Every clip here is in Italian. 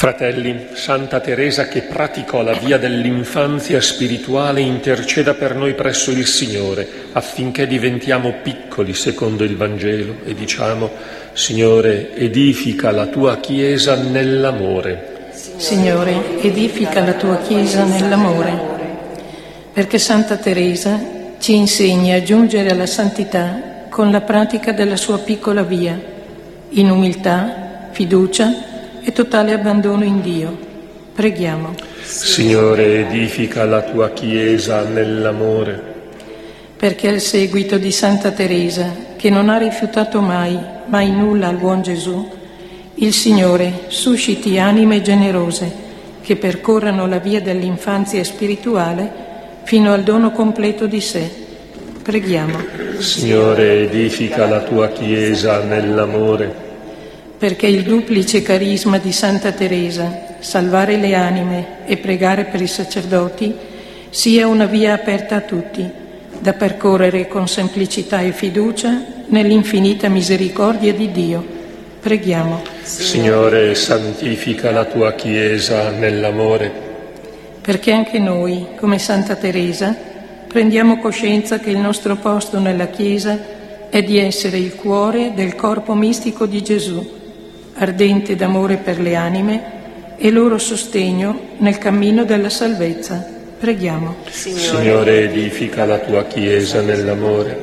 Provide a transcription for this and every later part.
Fratelli, Santa Teresa, che praticò la via dell'infanzia spirituale, interceda per noi presso il Signore, affinché diventiamo piccoli secondo il Vangelo e diciamo: Signore, edifica la tua Chiesa nell'amore. Signore, edifica la tua Chiesa nell'amore. Perché Santa Teresa ci insegni a giungere alla santità con la pratica della sua piccola via, in umiltà, fiducia e totale abbandono in Dio. Preghiamo. Signore, edifica la tua Chiesa nell'amore. Perché al seguito di Santa Teresa, che non ha rifiutato mai nulla al buon Gesù, il Signore susciti anime generose che percorrano la via dell'infanzia spirituale fino al dono completo di sé. Preghiamo. Signore, edifica la tua Chiesa nell'amore. Perché il duplice carisma di Santa Teresa, salvare le anime e pregare per i sacerdoti, sia una via aperta a tutti, da percorrere con semplicità e fiducia nell'infinita misericordia di Dio. Preghiamo. Signore, santifica la tua Chiesa nell'amore. Perché anche noi, come Santa Teresa, prendiamo coscienza che il nostro posto nella Chiesa è di essere il cuore del corpo mistico di Gesù, ardente d'amore per le anime e loro sostegno nel cammino della salvezza. Preghiamo. Signore, edifica la tua Chiesa nell'amore.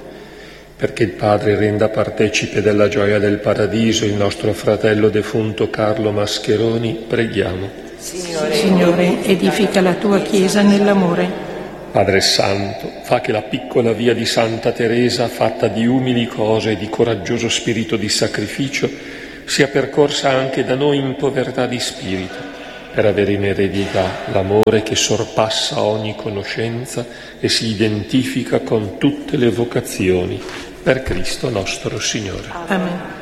Perché il Padre renda partecipe della gioia del paradiso il nostro fratello defunto Carlo Mascheroni, preghiamo. Signore, edifica la tua Chiesa nell'amore. Padre Santo, fa che la piccola via di Santa Teresa, fatta di umili cose e di coraggioso spirito di sacrificio, sia percorsa anche da noi in povertà di spirito, per avere in eredità l'amore che sorpassa ogni conoscenza e si identifica con tutte le vocazioni, per Cristo nostro Signore. Amen.